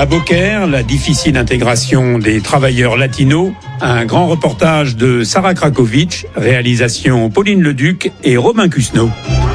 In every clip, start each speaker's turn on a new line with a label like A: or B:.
A: À Beaucaire, la difficile intégration des travailleurs latinos, un grand reportage de Sarah Krakovic, réalisation Pauline Leduc et Robin Cusneau.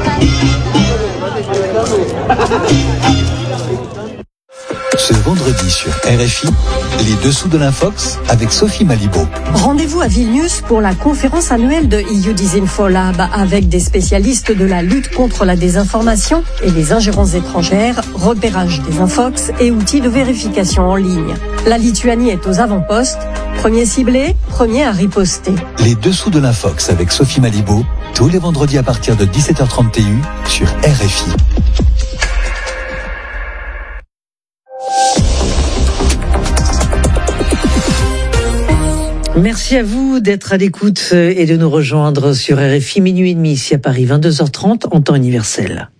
B: Ce vendredi sur RFI, les dessous de l'Infox avec Sophie Malibaud.
C: Rendez-vous à Vilnius pour la conférence annuelle de EU Disinfo Lab avec des spécialistes de la lutte contre la désinformation et les ingérences étrangères, repérage des infox et outils de vérification en ligne. La Lituanie est aux avant-postes, premier ciblé, premier à riposter.
B: Les dessous de l'Infox avec Sophie Malibaud, tous les vendredis à partir de 17h30 TU sur RFI.
D: Merci à vous d'être à l'écoute et de nous rejoindre sur RFI minuit et demi ici à Paris, 22h30 en temps universel.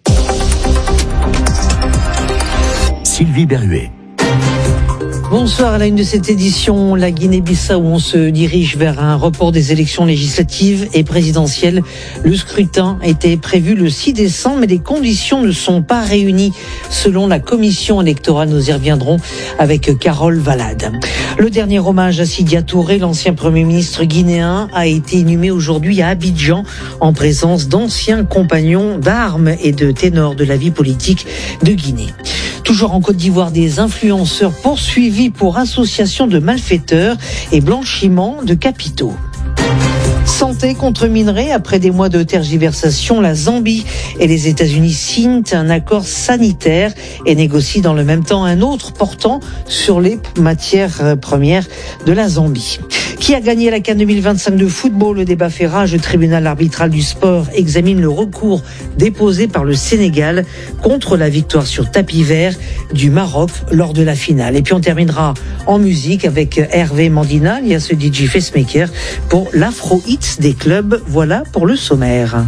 B: Sylvie Berruet.
D: Bonsoir, à la une de cette édition, la Guinée-Bissau, où on se dirige vers un report des élections législatives et présidentielles. Le scrutin était prévu le 6 décembre, mais les conditions ne sont pas réunies selon la commission électorale. Nous y reviendrons avec Carole Valade. Le dernier hommage à Sidya Touré, l'ancien Premier ministre guinéen, a été inhumé aujourd'hui à Abidjan en présence d'anciens compagnons d'armes et de ténors de la vie politique de Guinée. Toujours en Côte d'Ivoire, des influenceurs poursuivis pour association de malfaiteurs et blanchiment de capitaux. Santé contre minerais, après des mois de tergiversation, la Zambie et les États-Unis signent un accord sanitaire et négocient dans le même temps un autre portant sur les matières premières de la Zambie. Qui a gagné la CAN 2025 de football? Le débat fait rage. Le tribunal arbitral du sport examine le recours déposé par le Sénégal contre la victoire sur tapis vert du Maroc lors de la finale. Et puis on terminera en musique avec Hervé Mandina, alias DJ Facemaker, pour l'Afro Hits des clubs. Voilà pour le sommaire.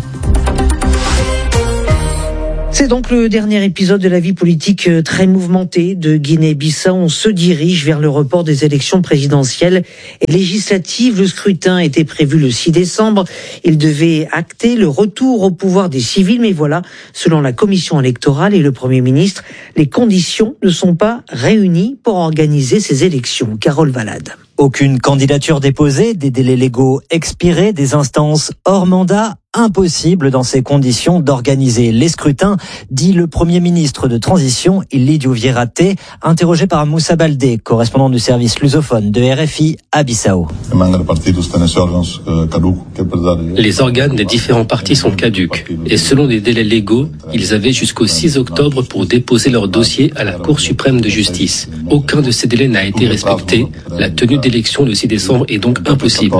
D: C'est donc le dernier épisode de la vie politique très mouvementée de Guinée-Bissau. On se dirige vers le report des élections présidentielles et législatives. Le scrutin était prévu le 6 décembre. Il devait acter le retour au pouvoir des civils. Mais voilà, selon la commission électorale et le Premier ministre, les conditions ne sont pas réunies pour organiser ces élections. Carole Valade.
E: Aucune candidature déposée, des délais légaux expirés, des instances hors mandat. Impossible dans ces conditions d'organiser les scrutins, dit le Premier ministre de transition, Ilidio Vierate, interrogé par Moussa Baldé, correspondant du service lusophone de RFI à Bissau.
F: Les organes des différents partis sont caducs et selon les délais légaux, ils avaient jusqu'au 6 octobre pour déposer leur dossier à la Cour suprême de justice. Aucun de ces délais n'a été respecté. La tenue d'élection le 6 décembre est donc impossible.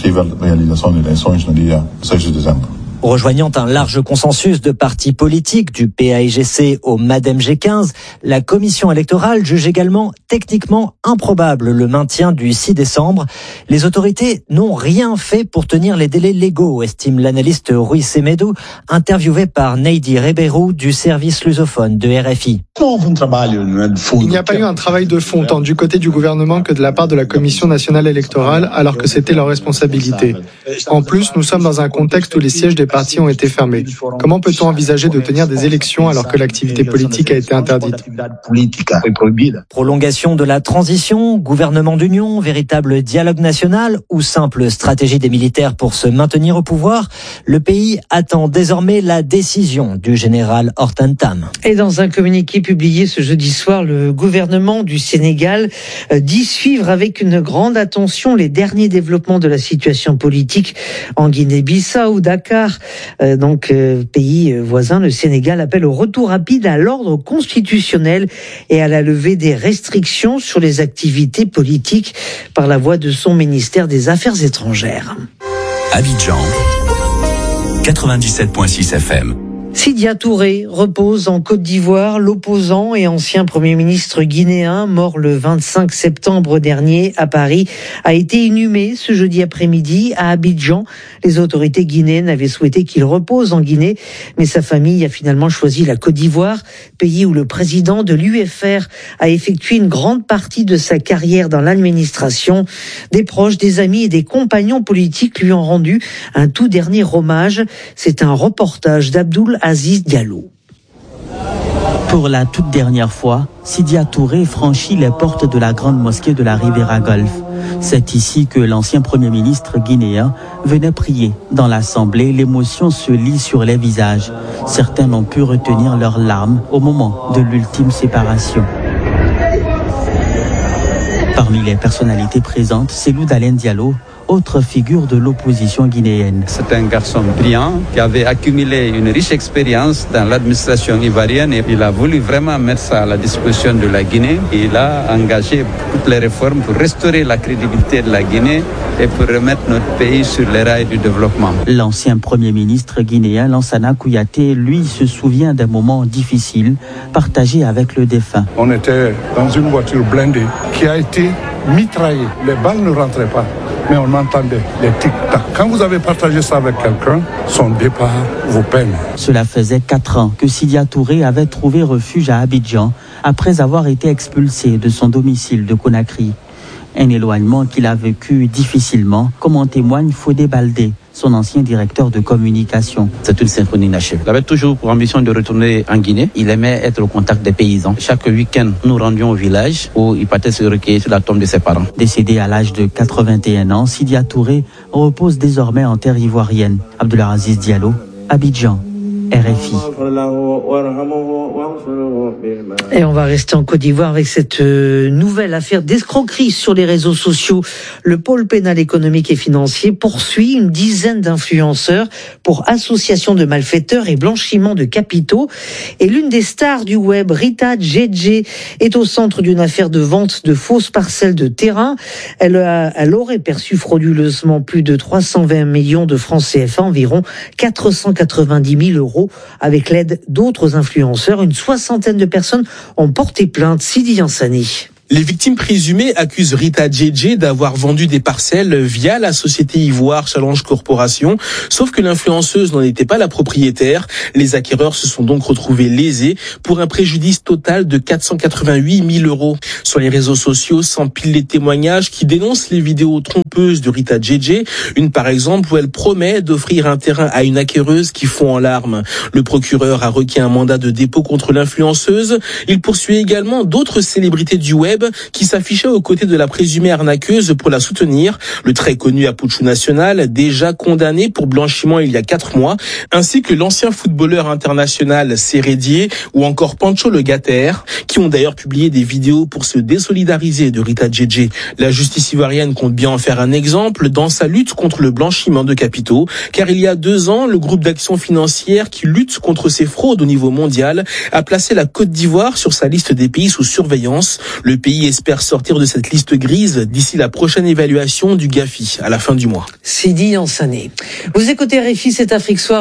E: Rejoignant un large consensus de partis politiques, du PAIGC au MADEM G15, la commission électorale juge également techniquement improbable le maintien du 6 décembre. Les autorités n'ont rien fait pour tenir les délais légaux, estime l'analyste Rui Semedo, interviewé par Neidi Ribeiro du service lusophone de RFI.
G: Il n'y a pas eu un travail de fond tant du côté du gouvernement que de la part de la Commission nationale électorale, alors que c'était leur responsabilité. En plus, nous sommes dans un contexte où les sièges des partis ont été fermés. Comment peut-on envisager de tenir des élections alors que l'activité politique a été interdite?
E: Prolongation de la transition, gouvernement d'union, véritable dialogue national ou simple stratégie des militaires pour se maintenir au pouvoir, le pays attend désormais la décision du général Hortan Tam.
D: Et dans un communiqué publié ce jeudi soir, le gouvernement du Sénégal dit suivre avec une grande attention les derniers développements de la situation politique en Guinée-Bissau. Dakar, pays voisin, le Sénégal appelle au retour rapide à l'ordre constitutionnel et à la levée des restrictions sur les activités politiques par la voix de son ministère des Affaires étrangères.
B: Abidjan, 97.6 FM.
D: Sidya Touré repose en Côte d'Ivoire. L'opposant et ancien Premier ministre guinéen, mort le 25 septembre dernier à Paris, a été inhumé ce jeudi après-midi à Abidjan. Les autorités guinéennes avaient souhaité qu'il repose en Guinée, mais sa famille a finalement choisi la Côte d'Ivoire, pays où le président de l'UFR a effectué une grande partie de sa carrière dans l'administration. Des proches, des amis et des compagnons politiques lui ont rendu un tout dernier hommage. C'est un reportage d'Abdoul Aziz Diallo.
H: Pour la toute dernière fois, Sidya Touré franchit les portes de la grande mosquée de la Riviera Golf. C'est ici que l'ancien Premier ministre guinéen venait prier. Dans l'Assemblée, l'émotion se lit sur les visages. Certains n'ont pu retenir leurs larmes au moment de l'ultime séparation. Parmi les personnalités présentes, Cellou Dalein Diallo, autre figure de l'opposition guinéenne.
I: C'est un garçon brillant qui avait accumulé une riche expérience dans l'administration ivoirienne et il a voulu vraiment mettre ça à la disposition de la Guinée. Il a engagé toutes les réformes pour restaurer la crédibilité de la Guinée et pour remettre notre pays sur les rails du développement.
H: L'ancien Premier ministre guinéen Lansana Kouyaté, lui, se souvient d'un moment difficile partagé avec le défunt.
J: On était dans une voiture blindée qui a été mitraillée. Les balles ne rentraient pas, mais on entendait les tic-tac. Quand vous avez partagé ça avec quelqu'un, son départ vous peine.
H: Cela faisait 4 ans que Sidya Touré avait trouvé refuge à Abidjan après avoir été expulsé de son domicile de Conakry. Un éloignement qu'il a vécu difficilement, comme en témoigne Fodé Baldé, son ancien directeur de communication.
K: C'est une symphonie inachevée. Il avait toujours pour ambition de retourner en Guinée. Il aimait être au contact des paysans. Chaque week-end, nous rendions au village où il partait se recueillir sur la tombe de ses parents.
H: Décédé à l'âge de 81 ans, Sidya Touré repose désormais en terre ivoirienne. Abdelaziz Diallo, Abidjan, RFI.
D: Et on va rester en Côte d'Ivoire avec cette nouvelle affaire d'escroquerie sur les réseaux sociaux. Le pôle pénal économique et financier poursuit une dizaine d'influenceurs pour association de malfaiteurs et blanchiment de capitaux. Et l'une des stars du web, Rita Djedje, est au centre d'une affaire de vente de fausses parcelles de terrain. Elle aurait perçu frauduleusement plus de 320 millions de francs CFA, environ 490 000 euros, avec l'aide d'autres influenceurs. Une soixantaine de personnes ont porté plainte. Sidi Yansani.
L: Les victimes présumées accusent Rita Djedje d'avoir vendu des parcelles via la société Ivoire Challenge Corporation, sauf que l'influenceuse n'en était pas la propriétaire. Les acquéreurs se sont donc retrouvés lésés pour un préjudice total de 488 000 euros. Sur les réseaux sociaux s'empilent les témoignages qui dénoncent les vidéos trompeuses de Rita Djedje. Une par exemple où elle promet d'offrir un terrain à une acquéreuse qui fond en larmes. Le procureur a requis un mandat de dépôt contre l'influenceuse. Il poursuit également d'autres célébrités du web qui s'affichait aux côtés de la présumée arnaqueuse pour la soutenir. Le très connu Apouchou National, déjà condamné pour blanchiment il y a 4 mois, ainsi que l'ancien footballeur international Sérédier ou encore Pancho Le Gatter, qui ont d'ailleurs publié des vidéos pour se désolidariser de Rita Djedje. La justice ivoirienne compte bien en faire un exemple dans sa lutte contre le blanchiment de capitaux, car il y a 2 ans, le groupe d'action financière qui lutte contre ces fraudes au niveau mondial a placé la Côte d'Ivoire sur sa liste des pays sous surveillance. Le pays espère sortir de cette liste grise d'ici la prochaine évaluation du GAFI à la fin du mois.
D: Sidi Yansani. Vous écoutez RFI, c'est Afrique Soir,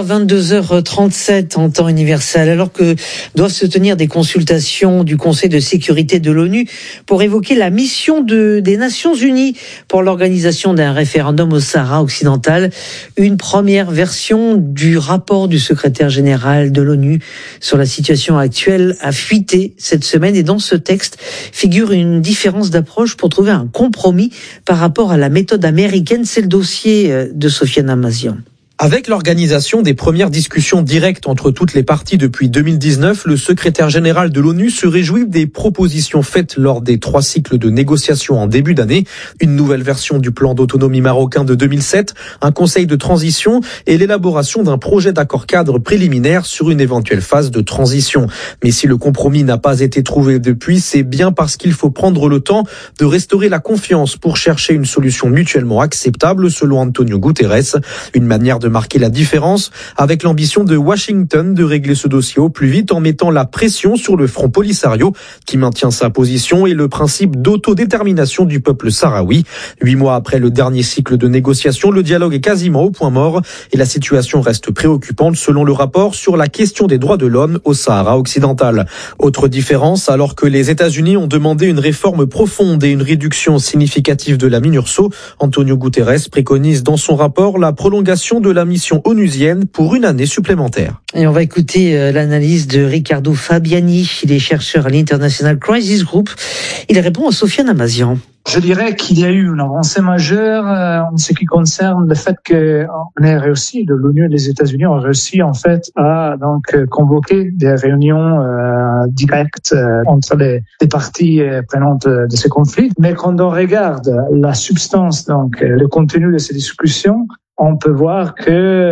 D: 22h37 en temps universel, alors que doivent se tenir des consultations du Conseil de sécurité de l'ONU pour évoquer la mission des Nations Unies pour l'organisation d'un référendum au Sahara occidental. Une première version du rapport du secrétaire général de l'ONU sur la situation actuelle a fuité cette semaine, et dans ce texte figure une différence d'approche pour trouver un compromis par rapport à la méthode américaine. C'est le dossier de Sofiane Amazian.
M: Avec l'organisation des premières discussions directes entre toutes les parties depuis 2019, le secrétaire général de l'ONU se réjouit des propositions faites lors des 3 cycles de négociations en début d'année. Une nouvelle version du plan d'autonomie marocain de 2007, un conseil de transition et l'élaboration d'un projet d'accord cadre préliminaire sur une éventuelle phase de transition. Mais si le compromis n'a pas été trouvé depuis, c'est bien parce qu'il faut prendre le temps de restaurer la confiance pour chercher une solution mutuellement acceptable, selon Antonio Guterres. Une manière de marquer la différence, avec l'ambition de Washington de régler ce dossier au plus vite en mettant la pression sur le Front Polisario qui maintient sa position et le principe d'autodétermination du peuple sahraoui. 8 mois après le dernier cycle de négociations, le dialogue est quasiment au point mort et la situation reste préoccupante selon le rapport sur la question des droits de l'homme au Sahara occidental. Autre différence, alors que les États-Unis ont demandé une réforme profonde et une réduction significative de la MINURSO, Antonio Guterres préconise dans son rapport la prolongation de la mission onusienne pour 1 année supplémentaire.
D: Et on va écouter l'analyse de Riccardo Fabiani, il est chercheur à l'International Crisis Group. Il répond à Sofiane Amazian.
N: Je dirais qu'il y a eu une avancée majeure en ce qui concerne le fait qu'on ait réussi, l'ONU et les États-Unis ont réussi en fait à donc convoquer des réunions directes entre les parties prenantes de ce conflit. Mais quand on regarde la substance, donc le contenu de ces discussions, on peut voir que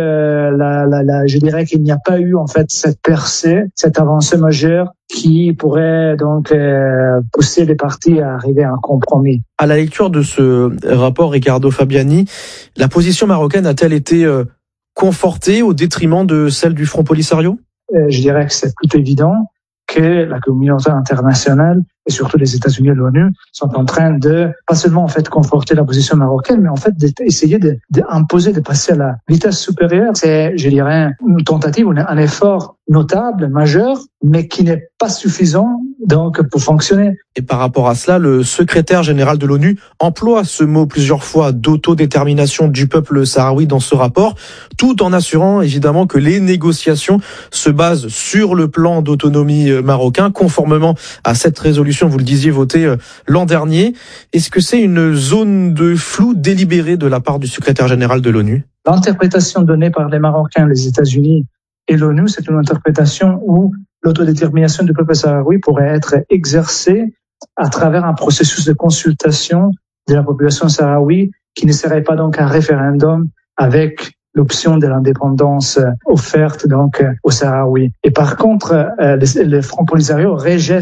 N: je dirais qu'il n'y a pas eu en fait cette percée, cette avancée majeure qui pourrait donc pousser les parties à arriver à un compromis.
M: À la lecture de ce rapport, Ricardo Fabiani, la position marocaine a-t-elle été confortée au détriment de celle du Front Polisario ?
N: Je dirais que c'est tout évident que la communauté internationale et surtout les États-Unis et l'ONU sont en train de pas seulement en fait conforter la position marocaine, mais en fait d'essayer d'imposer, de passer à la vitesse supérieure. C'est, je dirais, une tentative, un effort notable, majeur, mais qui n'est pas suffisant donc pour fonctionner.
M: Et par rapport à cela, le secrétaire général de l'ONU emploie ce mot plusieurs fois d'autodétermination du peuple sahraoui dans ce rapport, tout en assurant évidemment que les négociations se basent sur le plan d'autonomie marocain, conformément à cette résolution, vous le disiez, votée l'an dernier. Est-ce que c'est une zone de flou délibérée de la part du secrétaire général de l'ONU ?
N: L'interprétation donnée par les Marocains, les États-Unis et l'ONU, c'est une interprétation où l'autodétermination du peuple sahraoui pourrait être exercée à travers un processus de consultation de la population sahraoui qui ne serait pas donc un référendum avec l'option de l'indépendance offerte donc aux Sahraouis. Et par contre, le Front Polisario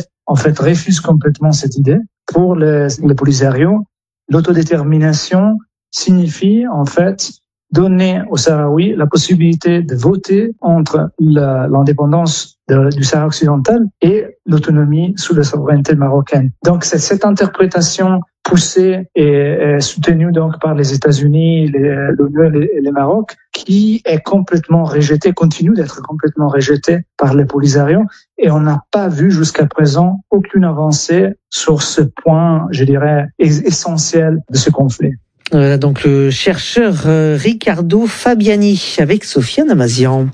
N: refuse complètement cette idée. Pour le Polisario, l'autodétermination signifie en fait donner aux Sahraouis la possibilité de voter entre l'indépendance du Sahara occidental et l'autonomie sous la souveraineté marocaine. Donc c'est cette interprétation poussée et soutenue donc par les États-Unis, l'ONU et le Maroc, qui est complètement rejetée, continue d'être complètement rejetée par les Polisario, et on n'a pas vu jusqu'à présent aucune avancée sur ce point, je dirais, essentiel de ce conflit.
D: Voilà donc le chercheur Ricardo Fabiani avec Sofiane Amazian.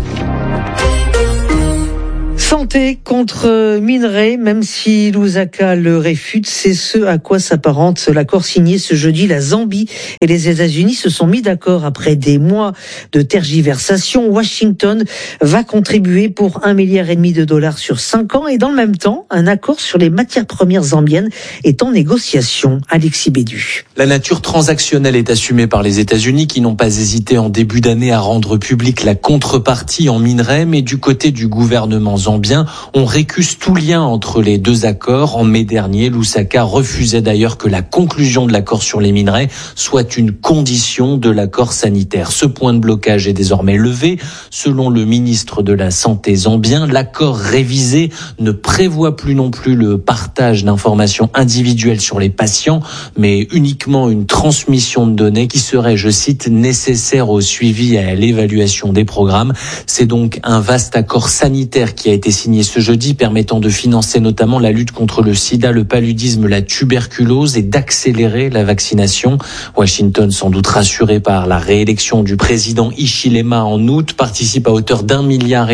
D: Santé contre minerais, même si Lusaka le réfute, c'est ce à quoi s'apparente l'accord signé ce jeudi. La Zambie et les États-Unis se sont mis d'accord après des mois de tergiversation. Washington va contribuer pour $1,5 milliard sur 5 ans, et dans le même temps, un accord sur les matières premières zambiennes est en négociation. Alexis Bédu.
O: La nature transactionnelle est assumée par les États-Unis qui n'ont pas hésité en début d'année à rendre publique la contrepartie en minerais, mais du côté du gouvernement zambien, on récuse tout lien entre les deux accords. En mai dernier, Lusaka refusait d'ailleurs que la conclusion de l'accord sur les minerais soit une condition de l'accord sanitaire. Ce point de blocage est désormais levé. Selon le ministre de la Santé zambien, l'accord révisé ne prévoit plus non plus le partage d'informations individuelles sur les patients, mais uniquement une transmission de données qui serait, je cite, nécessaire au suivi et à l'évaluation des programmes. C'est donc un vaste accord sanitaire qui a été signé ce jeudi, permettant de financer notamment la lutte contre le sida, le paludisme, la tuberculose et d'accélérer la vaccination. Washington, sans doute rassuré par la réélection du président Hichilema en août, participe à hauteur d'1,5 milliard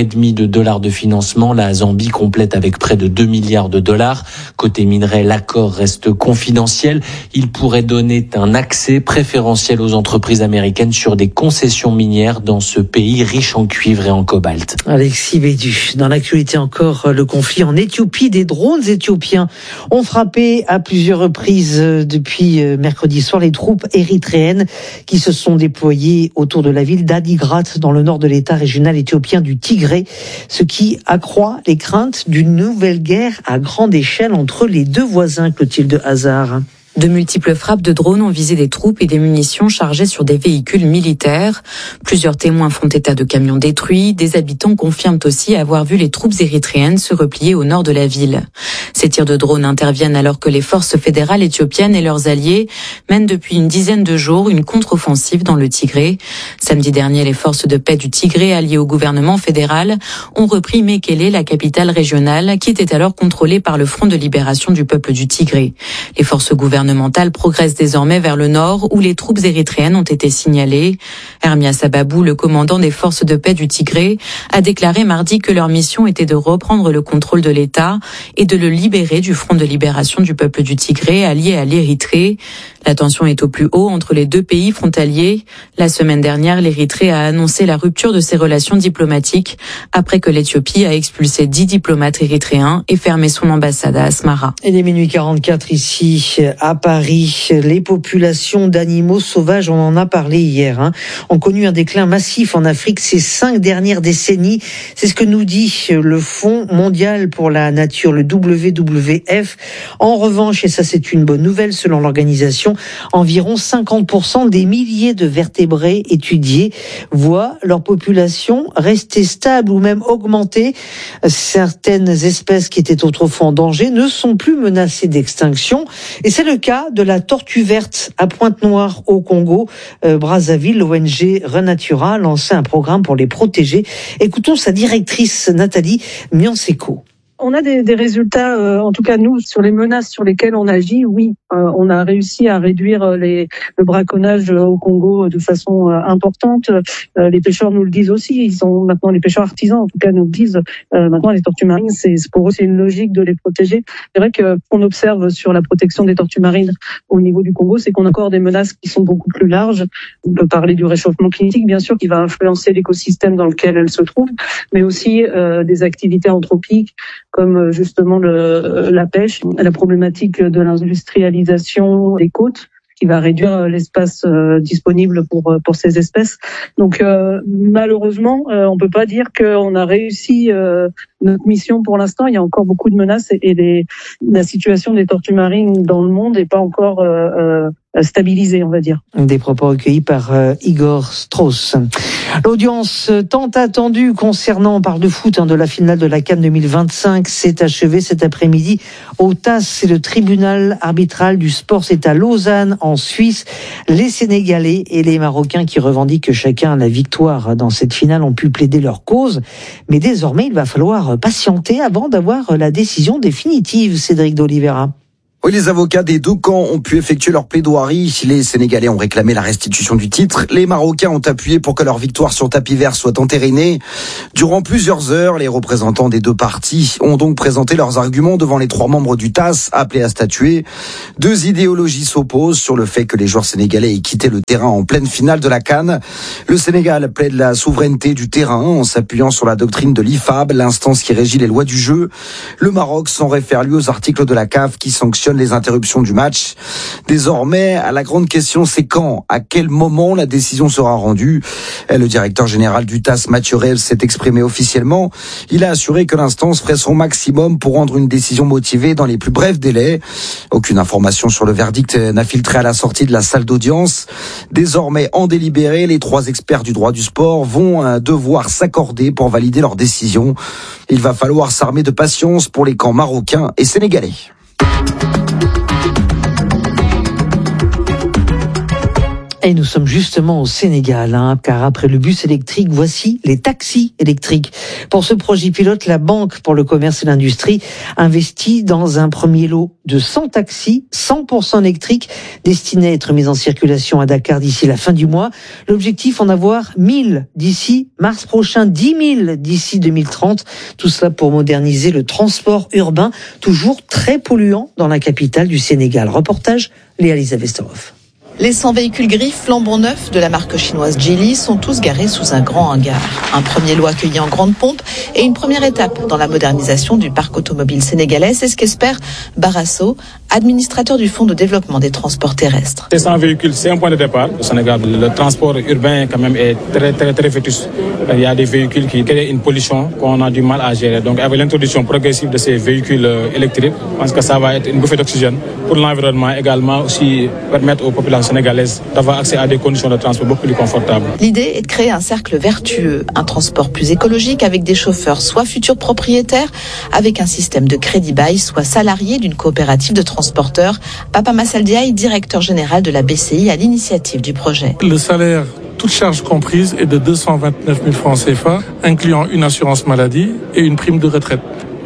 O: de financement. La Zambie complète avec près de $2 milliards. Côté minerais, l'accord reste confidentiel. Il pourrait donner un accès préférentiel aux entreprises américaines sur des concessions minières dans ce pays riche en cuivre et en cobalt.
D: Alexis Bédu. Dans l'actualité encore, le conflit en Éthiopie. Des drones éthiopiens ont frappé à plusieurs reprises depuis mercredi soir les troupes érythréennes qui se sont déployées autour de la ville d'Adigrat dans le nord de l'état régional éthiopien du Tigré, ce qui accroît les craintes d'une nouvelle guerre à grande échelle entre les deux voisins. Clotilde Hazard.
P: De multiples frappes de drones ont visé des troupes et des munitions chargées sur des véhicules militaires. Plusieurs témoins font état de camions détruits. Des habitants confirment aussi avoir vu les troupes érythréennes se replier au nord de la ville. Ces tirs de drones interviennent alors que les forces fédérales éthiopiennes et leurs alliés mènent depuis une dizaine de jours une contre-offensive dans le Tigré. Samedi dernier, les forces de paix du Tigré alliées au gouvernement fédéral ont repris Mekele, la capitale régionale, qui était alors contrôlée par le Front de libération du peuple du Tigré. Les forces gouvernementales gouvernementale progresse désormais vers le nord où les troupes érythréennes ont été signalées. Hermia Sababou, le commandant des forces de paix du Tigré, a déclaré mardi que leur mission était de reprendre le contrôle de l'État et de le libérer du Front de libération du peuple du Tigré allié à l'Érythrée. La tension est au plus haut entre les deux pays frontaliers. La semaine dernière, l'Érythrée a annoncé la rupture de ses relations diplomatiques après que l'Éthiopie a expulsé 10 diplomates érythréens et fermé son ambassade à Asmara.
D: Il est minuit 44 ici à Paris. Les populations d'animaux sauvages, on en a parlé hier, ont connu un déclin massif en Afrique ces 5 dernières décennies. C'est ce que nous dit le Fonds mondial pour la nature, le WWF. En revanche, et ça c'est une bonne nouvelle selon l'organisation, environ 50% des milliers de vertébrés étudiés voient leur population rester stable ou même augmenter. Certaines espèces qui étaient autrefois en danger ne sont plus menacées d'extinction. Et c'est le cas de la tortue verte à Pointe-Noire au Congo. Brazzaville, l'ONG Renatura a lancé un programme pour les protéger. Écoutons sa directrice Nathalie Mianseko.
Q: On a des résultats, en tout cas nous, sur les menaces sur lesquelles on agit, oui. On a réussi à réduire le braconnage au Congo de façon importante. Les pêcheurs nous le disent aussi, ils sont maintenant les pêcheurs artisans, en tout cas nous le disent. Maintenant les tortues marines, pour eux c'est une logique de les protéger. C'est vrai que qu'on observe sur la protection des tortues marines au niveau du Congo, c'est qu'on a encore des menaces qui sont beaucoup plus larges. On peut parler du réchauffement climatique, bien sûr, qui va influencer l'écosystème dans lequel elles se trouvent, mais aussi des activités anthropiques, comme justement la pêche, la problématique de l'industrialisation des côtes, qui va réduire l'espace disponible pour ces espèces. Donc malheureusement, on peut pas dire qu'on a réussi notre mission pour l'instant. Il y a encore beaucoup de menaces et la situation des tortues marines dans le monde n'est pas encore stabilisée, on va dire.
D: Des propos recueillis par Igor Strauss. L'audience tant attendue concernant, on parle de foot, de la finale de la CAN 2025 s'est achevée cet après-midi au TAS, c'est le tribunal arbitral du sport, c'est à Lausanne en Suisse. Les Sénégalais et les Marocains qui revendiquent chacun la victoire dans cette finale ont pu plaider leur cause, mais désormais il va falloir patienter avant d'avoir la décision définitive. Cédric d'Oliveira.
R: Oui, les avocats des deux camps ont pu effectuer leur plaidoirie. Les Sénégalais ont réclamé la restitution du titre. Les Marocains ont appuyé pour que leur victoire sur tapis vert soit entérinée. Durant plusieurs heures, les représentants des deux parties ont donc présenté leurs arguments devant les 3 membres du TAS appelés à statuer. 2 idéologies s'opposent sur le fait que les joueurs sénégalais aient quitté le terrain en pleine finale de la CAN. Le Sénégal plaide la souveraineté du terrain en s'appuyant sur la doctrine de l'IFAB, l'instance qui régit les lois du jeu. Le Maroc s'en réfère lui aux articles de la CAF qui sanctionnent les interruptions du match. Désormais, la grande question, c'est quand, à quel moment la décision sera rendue. Le directeur général du TAS, Mathieu Reeves, s'est exprimé officiellement. Il a assuré que l'instance ferait son maximum pour rendre une décision motivée dans les plus brefs délais. Aucune information sur le verdict n'a filtré à la sortie de la salle d'audience. Désormais, en délibéré, les 3 experts du droit du sport vont devoir s'accorder pour valider leur décision. Il va falloir s'armer de patience pour les camps marocains et sénégalais.
D: Et nous sommes justement au Sénégal, car après le bus électrique, voici les taxis électriques. Pour ce projet pilote, la Banque pour le commerce et l'industrie investit dans un premier lot de 100 taxis 100% électriques destinés à être mis en circulation à Dakar d'ici la fin du mois. L'objectif, en avoir 1000 d'ici mars prochain, 10 000 d'ici 2030. Tout cela pour moderniser le transport urbain, toujours très polluant dans la capitale du Sénégal. Reportage Léa-Lisa Vesterhoff.
S: Les 100 véhicules gris flambant neufs de la marque chinoise Geely sont tous garés sous un grand hangar. Un premier lot accueilli en grande pompe et une première étape dans la modernisation du parc automobile sénégalais. C'est ce qu'espère Barasso, administrateur du Fonds de développement des transports terrestres.
T: Ces 100 véhicules, c'est un point de départ. Au Sénégal, le transport urbain quand même est très vétuste. Il y a des véhicules qui créent une pollution qu'on a du mal à gérer. Donc avec l'introduction progressive de ces véhicules électriques, je pense que ça va être une bouffée d'oxygène pour l'environnement, également aussi permettre aux populations sénégalaises d'avoir accès à des conditions de transport beaucoup plus confortables.
S: L'idée est de créer un cercle vertueux, un transport plus écologique avec des chauffeurs soit futurs propriétaires, avec un système de crédit bail, soit salariés d'une coopérative de transporteurs. Papa Massaldiaï, directeur général de la BCI à l'initiative du projet.
J: Le salaire, toute charge comprise, est de 229 000 francs CFA, incluant une assurance maladie et une prime de retraite.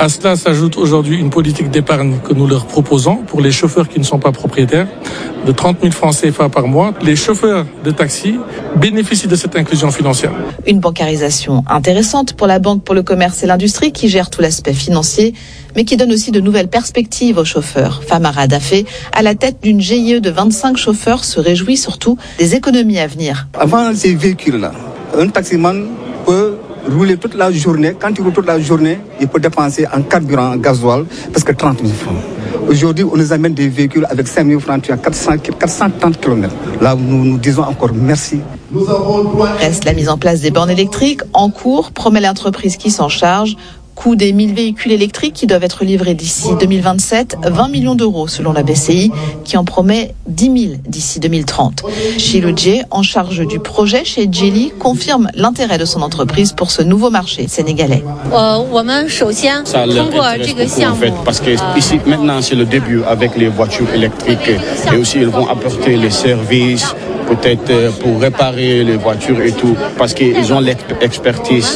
J: À cela s'ajoute aujourd'hui une politique d'épargne que nous leur proposons pour les chauffeurs qui ne sont pas propriétaires de 30 000 francs CFA par mois. Les chauffeurs de taxi bénéficient de cette inclusion financière.
S: Une bancarisation intéressante pour la Banque pour le commerce et l'industrie qui gère tout l'aspect financier, mais qui donne aussi de nouvelles perspectives aux chauffeurs. Famara Dafé, à la tête d'une GIE de 25 chauffeurs, se réjouit surtout des économies à venir.
U: Avant ces véhicules-là, un taximan peut rouler toute la journée. Quand il roule toute la journée, il peut dépenser en carburant, en gasoil, presque 30 000 francs. Aujourd'hui, on nous amène des véhicules avec 5 000 francs, tu as 430 km. Là, nous disons encore merci.
S: Reste la mise en place des bornes électriques en cours, promet l'entreprise qui s'en charge. Coût des 1000 véhicules électriques qui doivent être livrés d'ici 2027, 20 millions d'euros selon la BCI, qui en promet 10 000 d'ici 2030. Chiludje, en charge du projet chez Geely, confirme l'intérêt de son entreprise pour ce nouveau marché sénégalais.
V: Ça leur intéresse beaucoup en fait, parce que ici maintenant c'est le début avec les voitures électriques et aussi ils vont apporter les services, peut-être pour réparer les voitures et tout, parce qu'ils ont l'expertise.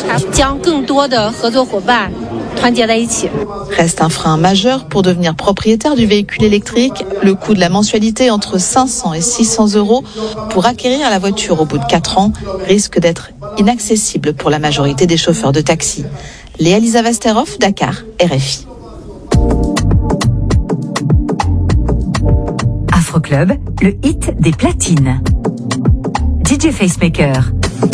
S: Reste un frein majeur pour devenir propriétaire du véhicule électrique, le coût de la mensualité entre 500 et 600 euros pour acquérir la voiture au bout de 4 ans risque d'être inaccessible pour la majorité des chauffeurs de taxi. Léa Lisa Vasterhoff, Dakar, RFI.
W: Afroclub, le hit des platines. DJ Facemaker.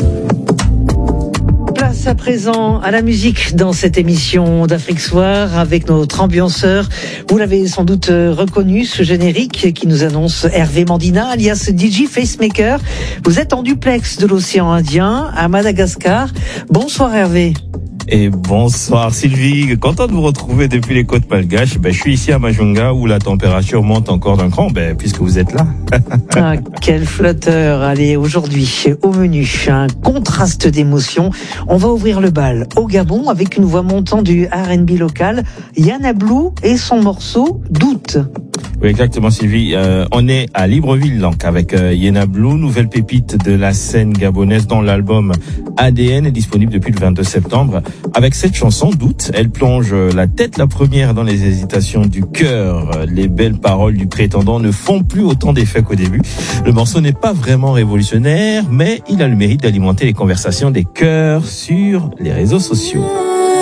D: Place à présent à la musique dans cette émission d'Afrique Soir avec notre ambianceur. Vous l'avez sans doute reconnu, ce générique qui nous annonce Hervé Mandina, alias DJ Facemaker. Vous êtes en duplex de l'océan Indien à Madagascar. Bonsoir Hervé.
X: Et bonsoir Sylvie, content de vous retrouver depuis les côtes malgaches. Je suis ici à Majunga où la température monte encore d'un cran, puisque vous êtes là.
D: Ah, quel flatteur. Allez, aujourd'hui, au menu, un contraste d'émotions. On va ouvrir le bal au Gabon avec une voix montant du R&B local, Yana Blue et son morceau Doute.
X: Oui, exactement Sylvie. On est à Libreville donc avec Yana Blue, nouvelle pépite de la scène gabonaise dont l'album ADN est disponible depuis le 22 septembre. Avec cette chanson, Doute, elle plonge la tête la première dans les hésitations du cœur. Les belles paroles du prétendant ne font plus autant d'effet qu'au début. Le morceau n'est pas vraiment révolutionnaire, mais il a le mérite d'alimenter les conversations des cœurs sur les réseaux sociaux.